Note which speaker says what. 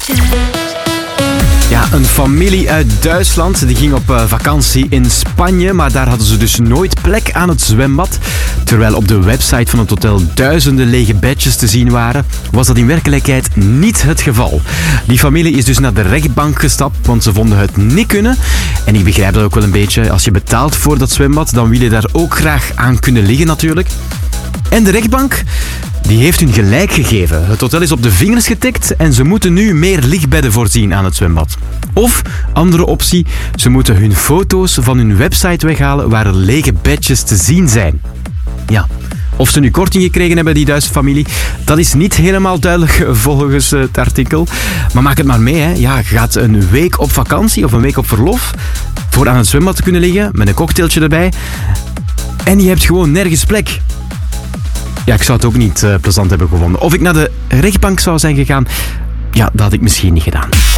Speaker 1: Ja, een familie uit Duitsland die ging op vakantie in Spanje, maar daar hadden ze dus nooit plek aan het zwembad. Terwijl op de website van het hotel duizenden lege bedjes te zien waren, was dat in werkelijkheid niet het geval. Die familie is dus naar de rechtbank gestapt, want ze vonden het niet kunnen. En ik begrijp dat ook wel een beetje. Als je betaalt voor dat zwembad, dan wil je daar ook graag aan kunnen liggen natuurlijk. En de rechtbank, die heeft hun gelijk gegeven. Het hotel is op de vingers getikt en ze moeten nu meer lichtbedden voorzien aan het zwembad. Of, andere optie, ze moeten hun foto's van hun website weghalen waar er lege bedjes te zien zijn. Ja. Of ze nu korting gekregen hebben, die Duitse familie, dat is niet helemaal duidelijk volgens het artikel. Maar maak het maar mee, hè. Ja, je gaat een week op vakantie of een week op verlof voor aan het zwembad te kunnen liggen, met een cocktailtje erbij. En je hebt gewoon nergens plek. Ja, ik zou het ook niet plezant hebben gevonden. Of ik naar de rechtbank zou zijn gegaan, ja, dat had ik misschien niet gedaan.